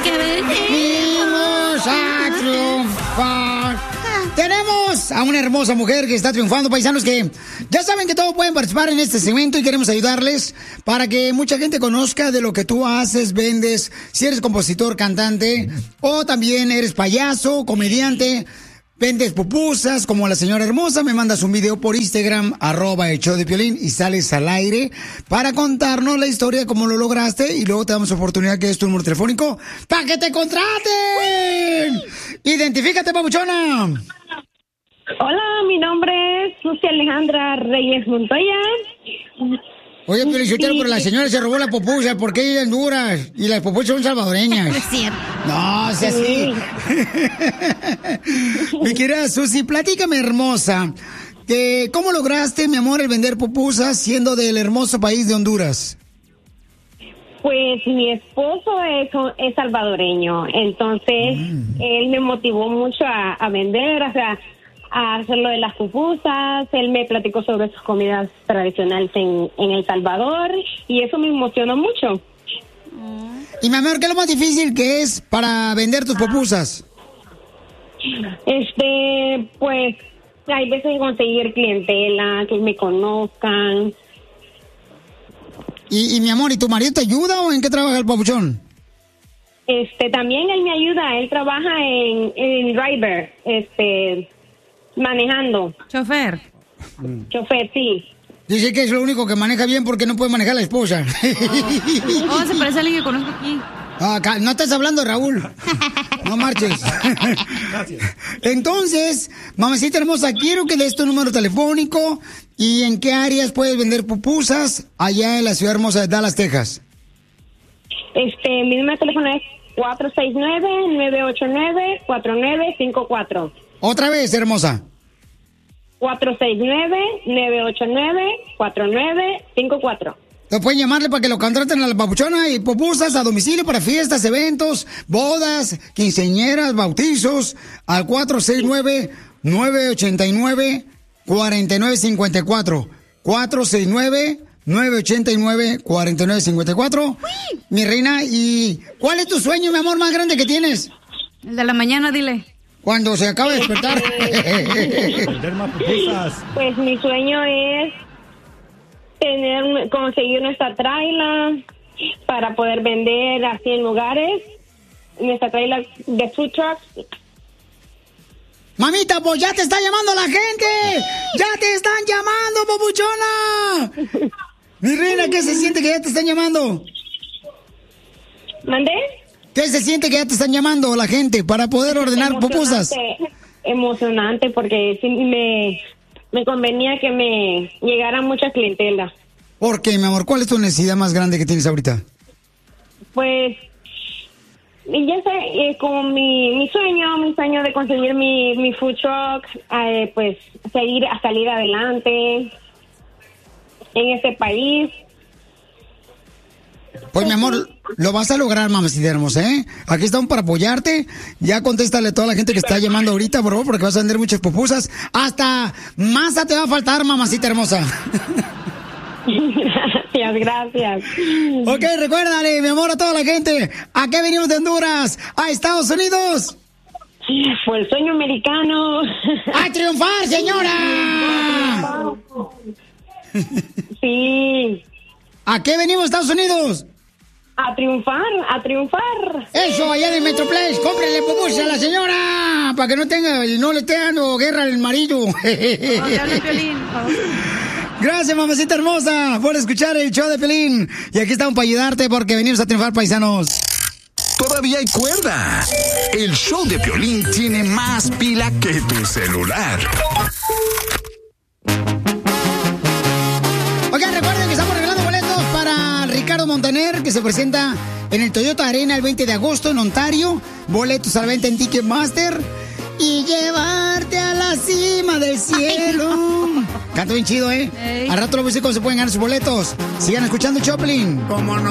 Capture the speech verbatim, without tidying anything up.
que venimos a triunfar. Tenemos a una hermosa mujer que está triunfando, paisanos, que ya saben que todos pueden participar en este segmento y queremos ayudarles para que mucha gente conozca de lo que tú haces, vendes, si eres compositor, cantante, o también eres payaso, comediante, vendes pupusas, como la señora hermosa, me mandas un video por Instagram, arroba el show de Piolín, y sales al aire para contarnos la historia de cómo lo lograste, y luego te damos oportunidad que es tu número telefónico para que te contraten. Identifícate, papuchona. Hola, mi nombre es Susi Alejandra Reyes Montoya. Oye, pero yo quiero, pero la señora se robó la pupusa, ¿por qué ella es Honduras? Y las pupusas son salvadoreñas. Es cierto. No, o sea, sí. Mi querida Susi, platícame, hermosa, que ¿cómo lograste, mi amor, el vender pupusas siendo del hermoso país de Honduras? Pues mi esposo es, es salvadoreño, entonces mm. él me motivó mucho a, a vender, o sea, a hacer lo de las pupusas. Él me platicó sobre sus comidas tradicionales en, en El Salvador y eso me emocionó mucho. Y mi amor, ¿qué es lo más difícil que es para vender tus pupusas? Este, pues, hay veces conseguir clientela, que me conozcan. Y, y mi amor, ¿y tu marido te ayuda o en qué trabaja el papuchón? Este, también él me ayuda, él trabaja en, en driver, este... manejando. Chofer. Chofer, sí. Dice que es lo único que maneja bien porque no puede manejar la esposa. Oh, oh se parece a alguien que conozco aquí. Ah, no estás hablando, Raúl. No marches. Gracias. Entonces, mamacita hermosa, quiero que des tu número telefónico y en qué áreas puedes vender pupusas allá en la ciudad hermosa de Dallas, Texas. Este, mi número de teléfono es cuatro seis nueve, nueve ocho nueve, cuatro nueve cinco cuatro. Otra vez, hermosa. cuatro seis nueve, nueve ocho nueve, cuatro nueve cinco cuatro. Te pueden llamarle para que lo contraten a la papuchona y pupusas a domicilio para fiestas, eventos, bodas, quinceañeras, bautizos, al cuatro seis nueve, nueve ocho nueve, cuatro nueve cinco cuatro. cuatro seis nueve, nueve ocho nueve, cuatro nueve cinco cuatro. Mi reina, ¿y cuál es tu sueño, mi amor, más grande que tienes? El de la mañana, dile. Cuando se acaba de despertar. Pues mi sueño es tener, conseguir nuestra traila para poder vender así en lugares. Nuestra traila de food trucks. Mamita, pues ya te está llamando la gente. Ya te están llamando, papuchona. Mi reina, ¿qué se siente que ya te están llamando? ¿Mandé? ¿Qué se siente que ya te están llamando la gente para poder ordenar pupusas? Emocionante, porque sí me, me convenía que me llegara mucha clientela. ¿Por qué, mi amor? ¿Cuál es tu necesidad más grande que tienes ahorita? Pues, ya sé, eh, como mi, mi sueño, mi sueño de conseguir mi, mi food truck, eh, pues seguir a salir adelante en este país. Pues, mi amor, lo vas a lograr, mamacita hermosa, ¿eh? Aquí estamos para apoyarte. Ya contéstale a toda la gente que está llamando ahorita, por favor, porque vas a vender muchas pupusas. Hasta masa te va a faltar, mamacita hermosa. Gracias, gracias. Ok, recuérdale, mi amor, a toda la gente. ¿A qué venimos de Honduras? ¿A Estados Unidos? Fue el sueño americano. ¡A triunfar, señora! Sí. ¿A qué venimos, Estados Unidos? A triunfar, a triunfar. Eso, allá de Metroplex, cómprenle pupusas a la señora, para que no tenga, no le esté dando guerra al marido. Gracias, mamacita hermosa, por escuchar el show de Piolín. Y aquí estamos para ayudarte porque venimos a triunfar, paisanos. Todavía hay cuerda. El show de Piolín tiene más pila que tu celular. Oigan, recuerden que estamos regalando boletos para Ricardo Montaner, que se presenta en el Toyota Arena el veinte de agosto en Ontario. Boletos a la venta en Ticketmaster. Y llevarte a la cima del cielo. Canta bien chido, ¿eh? Ey. Al rato lo voy a decir cómo se pueden ganar sus boletos. Sigan escuchando Choplin. ¿Cómo no?